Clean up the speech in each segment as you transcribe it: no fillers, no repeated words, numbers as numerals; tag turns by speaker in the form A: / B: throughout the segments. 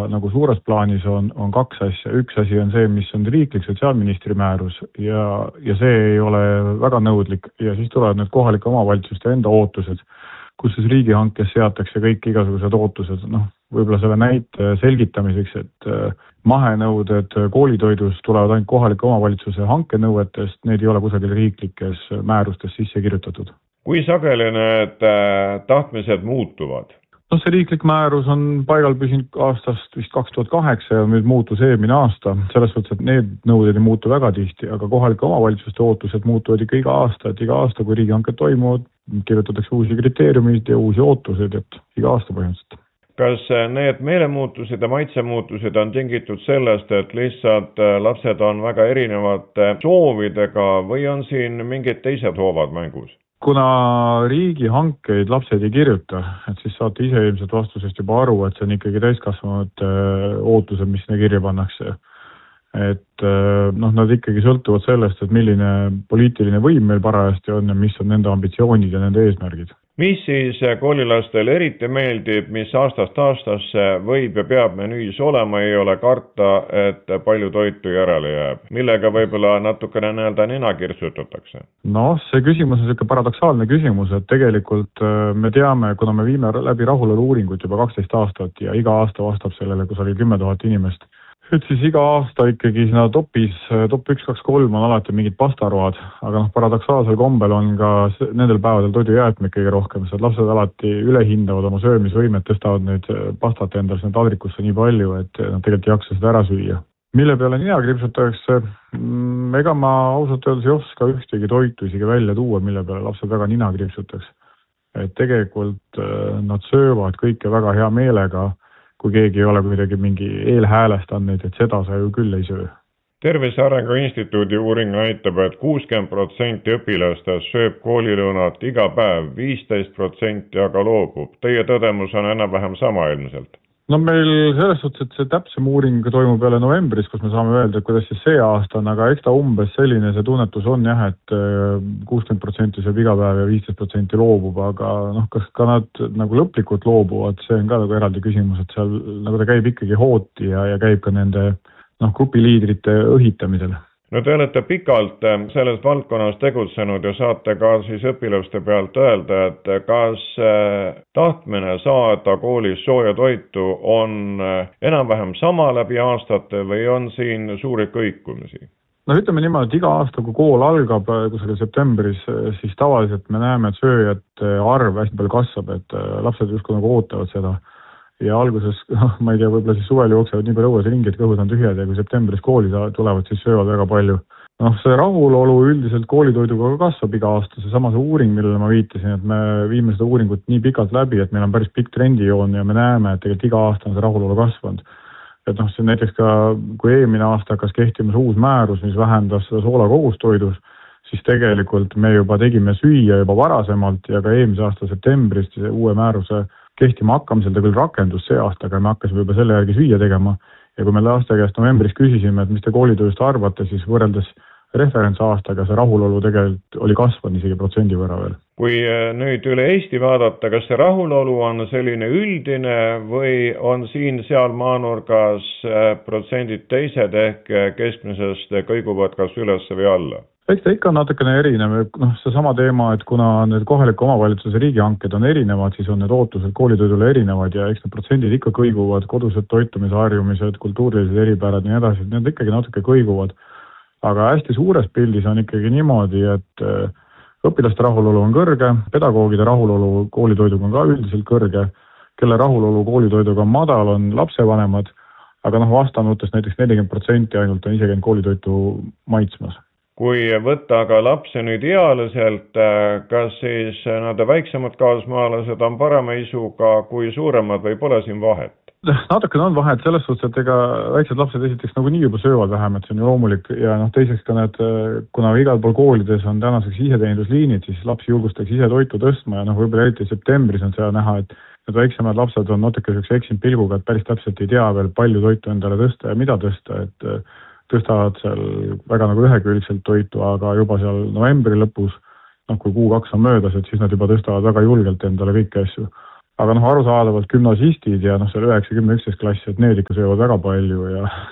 A: nagu suures plaanis on kaks asja. Üks asi on see, mis on riiklik sotsiaalministri määrus ja see ei ole väga nõudlik ja siis tulevad need kohalike omavalitsuste enda ootused, kus siis riigihankes seatakse kõik igasugused ootused. Võib-olla selle näite selgitamiseks, et mahenõuded koolitoidus tulevad ainult kohalike omavalitsuse hankenõuetest, need ei ole kusagil riiklikes määrustes sisse kirjutatud.
B: Kui sageli need tahtmised muutuvad?
A: See riiklik määrus on paigal püsinud aastast vist 2008 ja nüüd muutus eelmine aasta. Selles suhtes, et need nõuded ei muutu väga tihti, aga kohalike omavalitsuste ootused muutuvad ikka iga aasta, et iga aasta, kui riigihanked toimuvad, kirjutatakse uusi kriteeriumid ja uusi ootused, et iga aasta põhimõtteliselt.
B: Kas need meelemuutused ja maitsemuutused on tingitud sellest, et lihtsalt lapsed on väga erinevate soovidega või on siin mingid teised hoovad mängus?
A: Kuna riigihankeid lapsed ei kirjuta, et siis saate ise ilmselt vastusest juba aru, et see on ikkagi täiskasvanud ootused, mis ne kirja pannakse. Et nad ikkagi sõltuvad sellest, et milline poliitiline võim meil parajasti on ja mis on nende ambitsioonid ja nende eesmärgid.
B: Mis siis koolilastel eriti meeldib, mis aastast aastasse võib ja peab menüüs olema, ei ole karta, et palju toitu järele jääb? Millega võib-olla natukene nina kirtsutatakse?
A: See küsimus on selline paradoksaalne küsimus, et tegelikult me teame, kuna me viime läbi rahulolu uuringut juba 12 aastat ja iga aasta vastab sellele, kus oli 10 000 inimest. Et siis iga aasta ikkagi top 1, 2, 3 on alati mingid pastaroad, aga paradoksaalsel kombel on ka nendel päevadel toidujäätmeid kõige rohkem, sest lapsed alati ülehindavad oma söömisvõimet, tõstavad neid pastat endal sinna taldrikusse nii palju, et nad tegelikult ei jaksa seda ära süüa. Mille peale nina kripsutatakse, ega ma ausalt öeldes ei oska ühtegi toitu isegi välja tuua, mille peale lapsed väga nina kripsutatakse. Et tegelikult nad söövad kõike väga hea meelega, kui keegi ei ole kuidagi mingi eelhäälestanud, et seda sa ju küll ei söö.
B: Tervise Arengu Instituudi uuring näitab, et 60% õpilastest sööb koolilõunat iga päev, 15% aga loobub. Teie tõdemus on enam-vähem sama ilmselt.
A: Meil selles suhtes, et see täpsem uuring toimub peale novembris, kus me saame öelda, et kuidas siis see aasta on, aga eks ta umbes selline see tunnetus on jah, et 60% sööb iga päev ja 15% loobub, aga kas ka nad nagu lõplikult loobuvad, see on ka nagu eraldi küsimus, et seal nagu ta käib ikkagi hooti ja käib ka nende grupiliidrite õhitamisel.
B: Te olete pikalt selles valdkonnas tegutsenud ja saate ka siis õpilaste pealt öelda, et kas tahtmine saada koolis sooja toitu on enam-vähem sama läbi aastate või on siin suuri kõikumisi?
A: Ütleme niimoodi, et iga aasta, kui kool algab kusagil septembris, siis tavaliselt me näeme, et sööjate arv hästi palju kasvab, et lapsed justkui nagu ootavad seda. Ja alguses, ma ei tea, võib-olla siis suvel jooksevad nii palju õues ringi, et kõhud on tühjad ja kui septembris kooli tulevad, siis söövad väga palju. See rahulolu üldiselt koolitoiduga kasvab iga aasta, see uuring, millele ma viitasin, et me viime seda uuringut nii pikalt läbi, et meil on päris pikk trendijoon ja me näeme, et tegelikult iga aasta on see rahulolu kasvanud. Et see näiteks ka, kui eelmine aasta hakkas kehtimas uus määrus, mis vähendas seda soola kogustoidus, siis tegelikult me juba tegime süüa juba varasemalt ja ka eelmise aasta septembrist uue määruse kehtima hakkamisel ta küll rakendus see aasta, aga me hakkasime juba selle järgi süüa tegema. Ja kui me laste käest novembris küsisime, et mis te koolitoidust arvate, siis võrreldes referentsaastaga see rahulolu tegelikult oli kasvanud isegi protsendi võrra veel.
B: Kui nüüd üle Eesti vaadata, kas see rahulolu on selline üldine või on siin-seal maanurgas protsendid teised ehk keskmisest kõiguvad kas üles või alla?
A: Eks ta ikka on natukene erinev, see sama teema, et kuna need kohaliku omavalitsuse riigihanked on erinevad, siis on need ootused koolitoidule erinevad ja eks need protsendid ikka kõiguvad, kodused toitumisharjumised, kultuurilised eripärad ja nii edasi, need ikkagi natuke kõiguvad. Aga hästi suures pildis on ikkagi niimoodi, et õpilaste rahulolu on kõrge, pedagoogide rahulolu koolitoiduga on ka üldiselt kõrge, kelle rahulolu koolitoiduga on madal, on lapsevanemad, aga vastanutest näiteks 40% ainult on isegi koolitoitu maitsmas.
B: Kui võtta aga lapse nüüd ealiselt, kas siis nad väiksemad kaasmaalased on parema isuga kui suuremad või pole siin vahet?
A: Natukene on vahet selles suhtes, et ega väiksed lapsed esiteks nagu nii juba söövad vähem, et see on ju loomulik ja teiseks ka need, kuna igal pool koolides on tänaseks iseteenindusliinid, siis lapsi julgustatakse ise toitu tõstma ja võib-olla eriti septembris on seda näha, et need väiksemad lapsed on natuke eksinud pilguga, et päris täpselt ei tea veel palju toitu endale tõsta ja mida tõsta, et tõstavad seal väga nagu ühekülgselt toitu, aga juba seal novembri lõpus, kui kuu 2 on möödas, et siis nad juba tõstavad väga julgelt endale kõiki asju. aga arusaadavalt gümnasistid ja seal 9-10-11 klassi, et need ikka söövad väga palju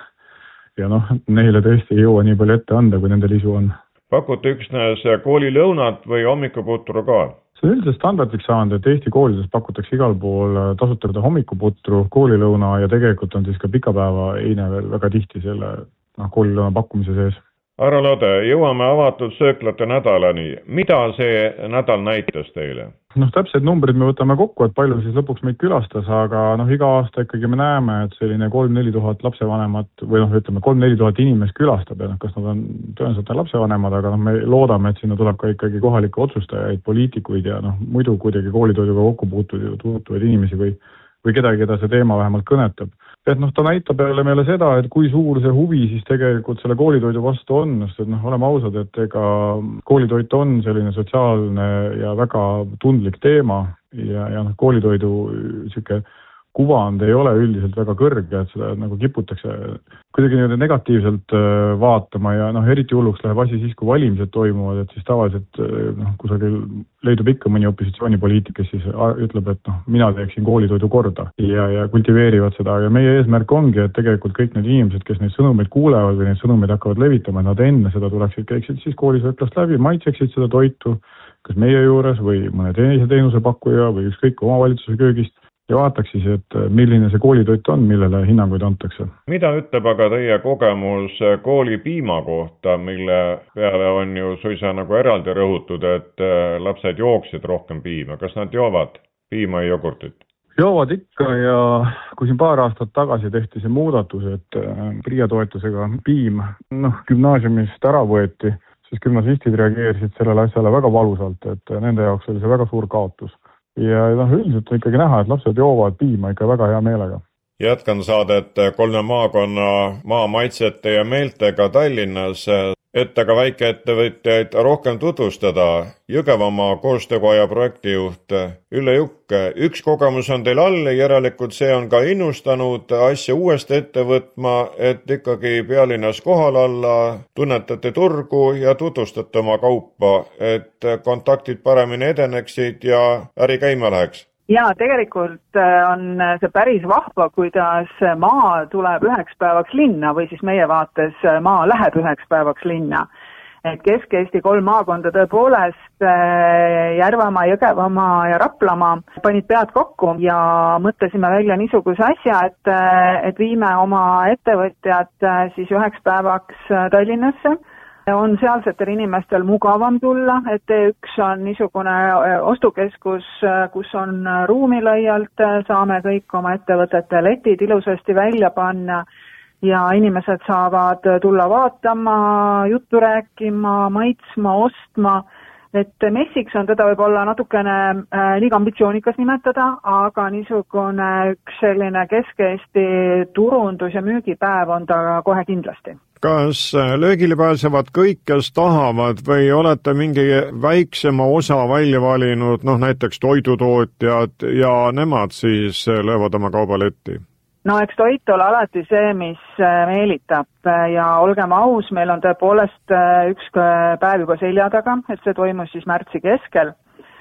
A: ja neile tõesti ei jõua nii palju ette anda, kui nendel isu on.
B: Pakute üksnes koolilõunat või hommikuputru ka?
A: See on üldiselt standardiks saanud, et Eesti koolides pakutakse igal pool tasuta hommikuputru, koolilõuna ja tegelikult on siis ka pikapäeva eine veel väga tihti selle koolilõuna pakkumise sees.
B: Härra Lode, jõuame avatud sööklate nädalani. Mida see nädal näitas teile?
A: Täpsed numbrid me võtame kokku, et palju siis lõpuks meid külastas, aga iga aasta ikkagi me näeme, et selline 3-4 tuhat lapsevanemat või 3-4 tuhat inimest külastab ja kas nad on tõenäoliselt lapsevanemad, aga me loodame, et sinna tuleb ka ikkagi kohalikke otsustajaid, poliitikuid ja muidu kuidagi koolitoiduga kokku puutuvaid inimesi või kedagi, keda see teema vähemalt kõnetab. Et ta näitab jälle meile seda, et kui suur see huvi siis tegelikult selle koolitoidu vastu on, sest oleme ausad, et ega koolitoit on selline sotsiaalne ja väga tundlik teema ja koolitoidu sihuke kuvand ei ole üldiselt väga kõrge, et seda kiputakse kuidagi negatiivselt vaatama ja eriti hulluks läheb asi siis, kui valimised toimuvad, et siis tavaliselt kusagil leidub ikka mõni opositsioonipoliitik, kes siis ütleb, et mina teeksin koolitoidu korda ja kultiveerivad seda ja meie eesmärk ongi, et tegelikult kõik need inimesed, kes neid sõnumeid kuulevad või neid sõnumeid hakkavad levitama, nad enne seda tuleksid, käiksid siis koolisööklast läbi, maitseksid seda toitu, kas meie juures või mõne teise teenusepakkuja või ükskõik omavalitsuse köögist ja vaataks siis, et milline see koolitoit on, millele hinnanguid antakse.
B: Mida ütleb aga teie kogemus koolipiima kohta, mille peale on ju suisa eraldi rõhutud, et lapsed jooksid rohkem piima? Kas nad joovad piima ja jogurtit?
A: Joovad ikka ja kui siin paar aastat tagasi tehti see muudatus, et PRIA toetusega piim gümnaasiumist ära võeti, siis gümnasistid reageerisid sellele asjale väga valusalt, et nende jaoks oli see väga suur kaotus. Ja üldiselt on ikkagi näha, et lapsed joovad piima ikka väga hea meelega.
B: Jätkan saadet 3 maakonna maa maitsete ja meeltega Tallinnas, et aga väikeettevõtjaid rohkem tutvustada. Jõgevamaa koostöökoja projektijuht Ülle Jukk, üks kogemus on teil all, järelikult see on ka innustanud asja uuesti ette võtma, et ikkagi pealinnas kohal olla, tunnetate turgu ja tutvustate oma kaupa, et kontaktid paremini edeneksid ja äri käima läheks.
C: Ja tegelikult on see päris vahva, kuidas maa tuleb üheks päevaks linna või siis meie vaates maa läheb üheks päevaks linna. Et Kesk-Eesti 3 maakonda tõepoolest Järvamaa, Jõgevamaa ja Raplamaa panid pead kokku ja mõtlesime välja niisuguse asja, et viime oma ettevõtjad siis üheks päevaks Tallinnasse. On sealsetel inimestel mugavam tulla, et T1 on niisugune ostukeskus, kus on ruumi laialt, saame kõik oma ettevõtete letid ilusasti välja panna ja inimesed saavad tulla vaatama, juttu rääkima, maitsma, ostma. Et messiks on teda võib-olla natukene liiga ambitsioonikas nimetada, aga niisugune üks selline Kesk-Eesti turundus- ja müügipäev on ta kohe kindlasti.
D: Kas löögile pääsevad kõik, kes tahavad või olete mingi väiksema osa välja valinud, näiteks toidutootjad ja nemad siis löövad oma kaubaletti?
C: No eks toit ole alati see, mis meelitab ja olgem aus, meil on tõepoolest üks päev juba selja taga, et see toimus siis märtsi keskel.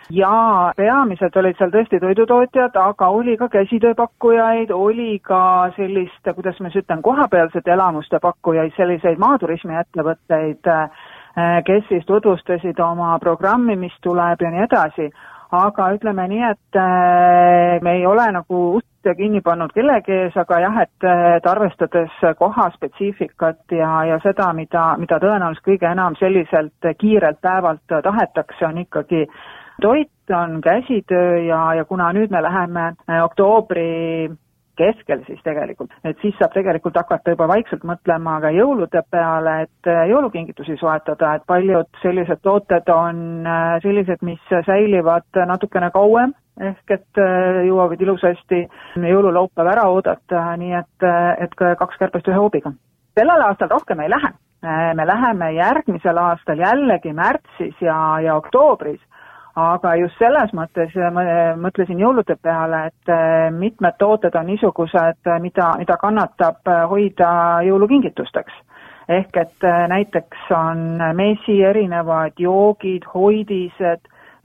C: Ja peamiselt olid seal tõesti toidutootjad, aga oli ka käsitööpakkujaid, oli ka sellist, kuidas ma ütlen, kohapealsete elamuste pakkujaid, selliseid maaturismi ettevõtteid, kes siis tutvustasid oma programmi, mis tuleb ja nii edasi. Aga ütleme nii, et me ei ole ust kinni pannud kellegi ees, aga jah, et arvestades koha spetsiifikat ja seda, mida tõenäoliselt kõige enam selliselt kiirelt päevalt tahetakse, on ikkagi toit, on käsitöö ja kuna nüüd me läheme oktoobri keskel siis tegelikult, et siis saab tegelikult hakata juba vaikselt mõtlema ka jõulude peale, et jõulukingitusi soetada, et paljud sellised tooted on sellised, mis säilivad natukene kauem, ehk et jõuavad ilusasti jõululaupäev ära oodata, nii et 2 kärbest 1 hoobiga. Sellel aastal rohkem ei lähe. Me läheme järgmisel aastal jällegi märtsis ja oktoobris, aga just selles mõttes mõtlesin jõulude peale, et mitmed tooted on niisugused, mida kannatab hoida jõulukingitusteks. Ehk et näiteks on mesi, erinevad joogid, hoidised,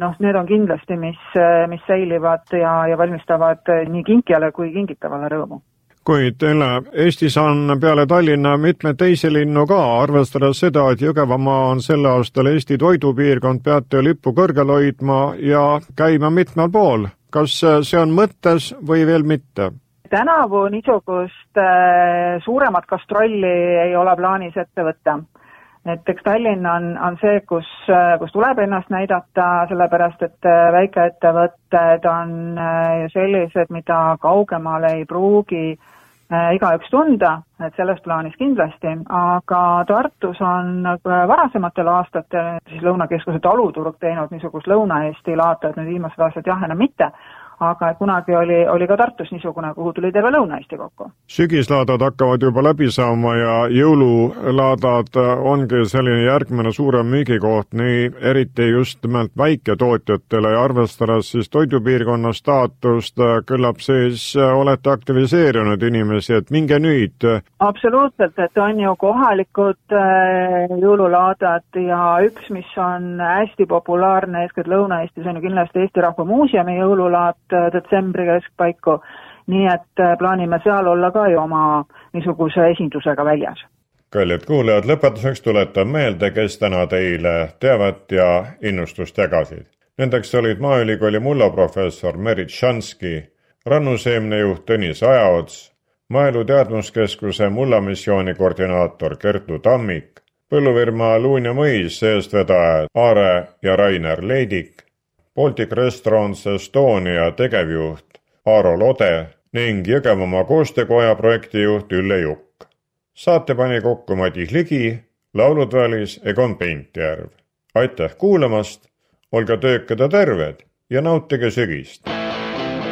C: noh, need on kindlasti, mis säilivad ja valmistavad nii kinkijale kui kingitavale rõõmu.
D: Kuid Eestis on peale Tallinna mitmeid teisi linnu ka, arvestades seda, et Jõgevamaa on sel aastal Eesti toidupiirkond, peate lippu kõrgel hoidma ja käima mitmel pool. Kas see on mõttes või veel mitte?
C: Tänavu niisugust suuremat gastrolli ei ole plaanis ette võtta. Näiteks Tallinn on see, kus tuleb ennast näidata, sellepärast et väikeettevõtted on sellised, mida kaugemale ei pruugi igaüks tunda, et selles plaanis kindlasti, aga Tartus on varasematel aastatel siis Lõunakeskuse taluturg teinud niisugust Lõuna-Eesti laata, et need viimased aastad jah, enam mitte, aga kunagi oli ka Tartus niisugune, kuhu tuli terve Lõuna-Eesti kokku.
D: Sügislaadad hakkavad juba läbi saama ja jõululaadad ongi selline järgmine suurem müügikoht, nii eriti just nimelt väiketootjatele ja arvestades siis toidupiirkonna staatust, küllap siis olete aktiviseerinud inimesi, et minge nüüd.
C: Absoluutselt, et on ju kohalikud jõululaadad ja üks, mis on hästi populaarne eeskätt Lõuna-Eestis, on ju kindlasti Eesti Rahva Muuseumi jõululaad detsembri keskpaiku, nii et plaanime seal olla ka ju oma niisuguse esindusega väljas.
B: Kallid kuulajad, lõpetuseks tuletan meelde, kes täna teile teavet ja innustust jagasid. Nendeks olid Maaülikooli mullaprofessor Merit Šanski, Rannuseemne juht Tõnis Ajaots, Maaelu Teadmuskeskuse mullamissiooni koordinaator Kertu Tammik, põllufirma Luun ja Mõis eestvedajad Aare ja Rainer Leidik, Baltic Restaurants Estonia tegevjuht Aaro Lode ning Jõgevamaa koostöökoja projektijuht Ülle Jukk. Saate pani kokku Madis Ligi, laulud valis Egon Peintjärv. Aitäh kuulamast, olge töökad ja terved ja nautige sügist!